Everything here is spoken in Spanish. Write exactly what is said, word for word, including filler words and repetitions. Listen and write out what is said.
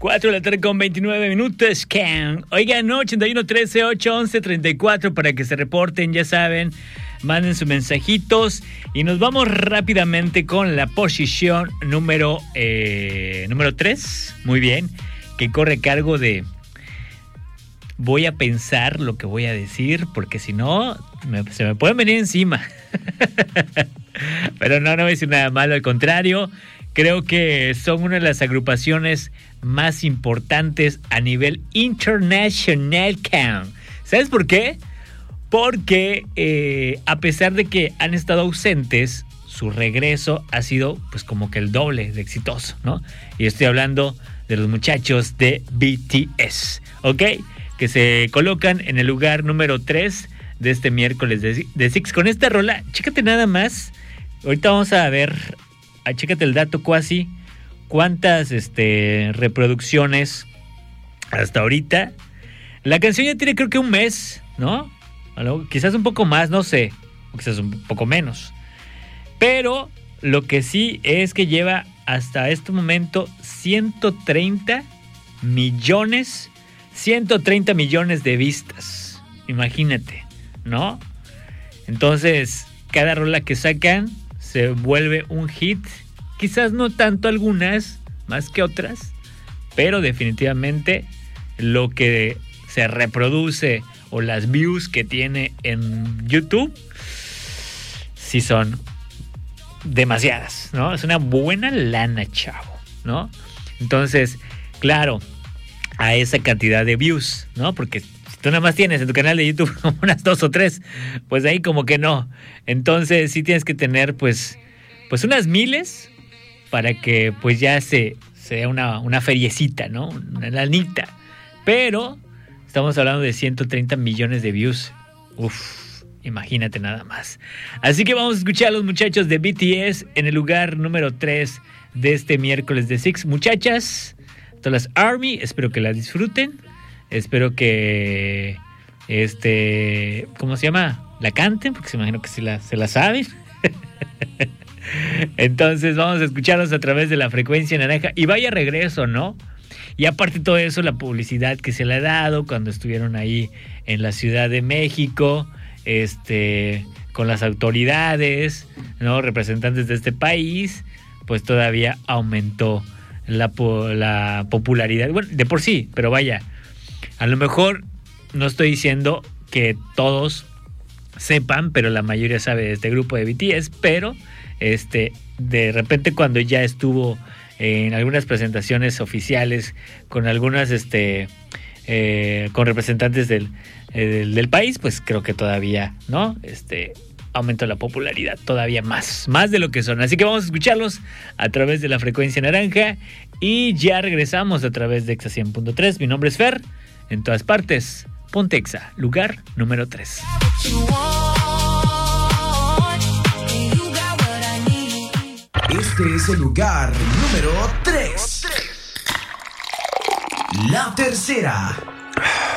cuatro de la tarde con veintinueve minutos. Can. Oigan, no, ochenta y uno, trece, ocho, once, treinta y cuatro para que se reporten, ya saben. Manden sus mensajitos y nos vamos rápidamente con la posición número, eh, número tres. Muy bien, que corre a cargo de... Voy a pensar lo que voy a decir, porque si no, me, se me pueden venir encima. Pero no, no voy a decir nada malo, al contrario. Creo que son una de las agrupaciones más importantes a nivel internacional. ¿Sabes por qué? Porque eh, a pesar de que han estado ausentes, su regreso ha sido pues como que el doble de exitoso, ¿no? Y estoy hablando de los muchachos de B T S, ¿ok? Que se colocan en el lugar número tres de este miércoles de, de Six. Con esta rola, chécate nada más. Ahorita vamos a ver, a, chécate el dato cuasi, cuántas este, reproducciones hasta ahorita. La canción ya tiene creo que un mes, ¿no? Quizás un poco más, no sé, o quizás un poco menos. Pero lo que sí es que lleva hasta este momento ciento treinta millones, ciento treinta millones de vistas. Imagínate, ¿no? Entonces, cada rola que sacan se vuelve un hit. Quizás no tanto algunas, más que otras, pero definitivamente lo que se reproduce o las views que tiene en YouTube sí son demasiadas, ¿no? Es una buena lana, chavo, ¿no? Entonces, claro, a esa cantidad de views, ¿no? Porque si tú nada más tienes en tu canal de YouTube unas dos o tres, pues ahí como que no. Entonces sí tienes que tener pues, pues unas miles para que pues ya se sea una, una feriecita, ¿no? Una lanita. Pero estamos hablando de ciento treinta millones de views. Uf, imagínate nada más. Así que vamos a escuchar a los muchachos de B T S en el lugar número tres de este miércoles de Six. Muchachas, todas las ARMY, espero que la disfruten. Espero que, este, ¿cómo se llama? La canten, porque se imagino que sí la, se la saben. Entonces vamos a escucharlos a través de la frecuencia naranja. Y vaya regreso, ¿no? Y aparte de todo eso, la publicidad que se le ha dado cuando estuvieron ahí en la Ciudad de México, este, con las autoridades, ¿no? Representantes de este país, pues todavía aumentó la, la popularidad. Bueno, de por sí, pero vaya, a lo mejor no estoy diciendo que todos sepan, pero la mayoría sabe de este grupo de B T S, pero este, de repente cuando ya estuvo en algunas presentaciones oficiales con algunas este eh, con representantes del, eh, del del país, pues creo que todavía, ¿no? Este aumentó la popularidad todavía más, más de lo que son. Así que vamos a escucharlos a través de la frecuencia naranja y ya regresamos a través de Exa cien punto tres. Mi nombre es Fer, en todas partes, ponte Exa, lugar número tres. Este es el lugar número tres. La tercera.